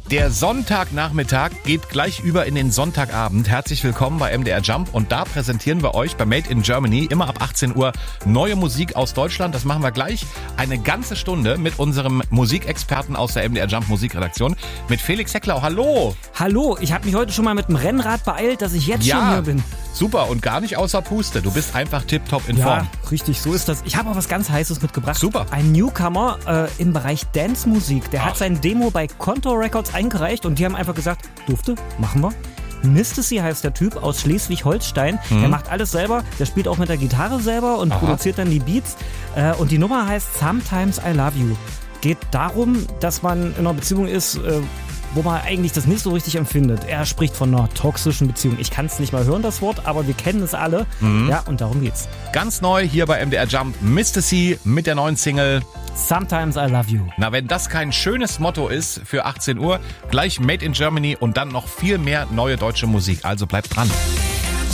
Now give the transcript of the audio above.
Der Sonntagnachmittag geht gleich über in den Sonntagabend. Herzlich willkommen bei MDR Jump und da präsentieren wir euch bei Made in Germany immer ab 18 Uhr neue Musik aus Deutschland. Das machen wir gleich eine ganze Stunde mit unserem Musikexperten aus der MDR Jump Musikredaktion, mit Felix Hecklau. Hallo! Hallo, ich habe mich heute schon mal mit dem Rennrad beeilt, dass ich jetzt schon hier bin. Super und gar nicht außer Puste. Du bist einfach tipptopp in Form. Ja, richtig, so ist das. Ich habe auch was ganz Heißes mitgebracht. Super. Ein Newcomer im Bereich Dance-Musik. Der hat sein Demo bei Contour Records eingereicht und die haben einfach gesagt, Dufte, machen wir. Mistasy heißt der Typ aus Schleswig-Holstein. Der macht alles selber, der spielt auch mit der Gitarre selber und produziert dann die Beats. Und die Nummer heißt Sometimes I Love You. Geht darum, dass man in einer Beziehung ist, wo man eigentlich das nicht so richtig empfindet. Er spricht von einer toxischen Beziehung. Ich kann es nicht mal hören, das Wort, aber wir kennen es alle. Ja, und darum geht's. Ganz neu hier bei MDR Jump, Mistasy mit der neuen Single Sometimes I Love You. Na, wenn das kein schönes Motto ist für 18 Uhr, gleich Made in Germany und dann noch viel mehr neue deutsche Musik. Also bleibt dran.